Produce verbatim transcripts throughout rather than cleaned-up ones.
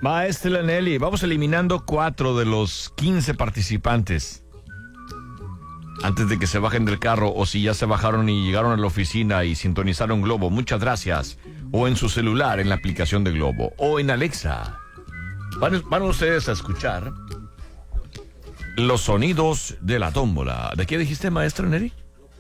Maestra Nelly, vamos eliminando cuatro de los quince participantes. Antes de que se bajen del carro, o si ya se bajaron y llegaron a la oficina y sintonizaron Globo, muchas gracias. O en su celular, en la aplicación de Globo, o en Alexa. Van, van ustedes a escuchar los sonidos de la tómbola. ¿De qué dijiste, maestra Neri?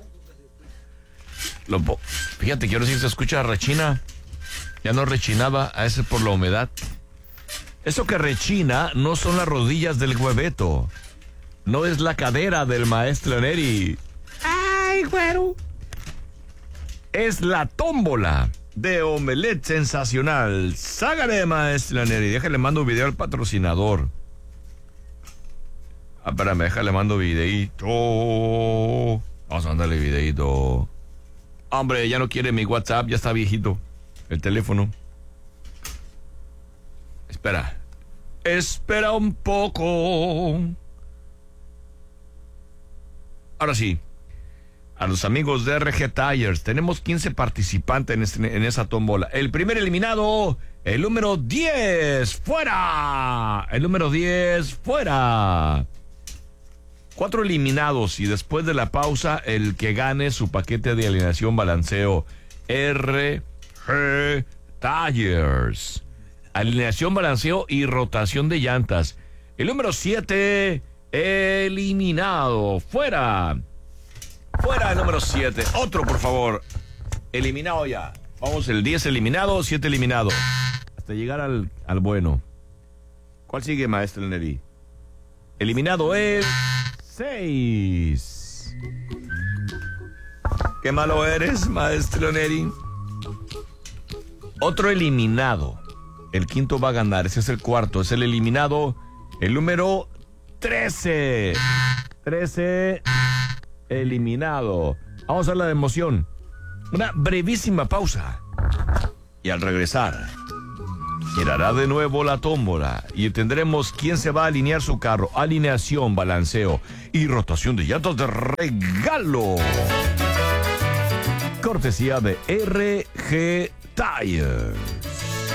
Lo, fíjate que ahora sí se escucha rechina. Ya no rechinaba, a ese por la humedad. Eso que rechina no son las rodillas del hueveto. No es la cadera del maestro Neri. ¡Ay, güero! Es la tómbola de Omelette Sensacional. Ságale, maestra Neri. Déjale, mando video al patrocinador. Ah, espérame, déjale, mando videito. Vamos a mandarle videito. Hombre, ya no quiere mi WhatsApp, ya está viejito el teléfono. Espera. Espera un poco. Ahora sí, a los amigos de R G Tires, tenemos quince participantes en, este, en esa tómbola. El primer eliminado, el número diez, fuera. El número diez, fuera. Cuatro eliminados y después de la pausa, el que gane su paquete de alineación balanceo. R G Tires. Alineación, balanceo y rotación de llantas. El número siete... eliminado. Fuera. Fuera el número siete. Otro, por favor. Eliminado ya. Vamos, el diez eliminado, siete eliminado. Hasta llegar al, al bueno. ¿Cuál sigue, maestro Neri? Eliminado el seis. Qué malo eres, maestro Neri. Otro eliminado. El quinto va a ganar. Ese es el cuarto. Es el eliminado. El número trece. trece eliminado. Vamos a la de emoción. Una brevísima pausa. Y al regresar, girará de nuevo la tómbola y tendremos quién se va a alinear su carro. Alineación, balanceo y rotación de llantas de regalo. Cortesía de R G Tires.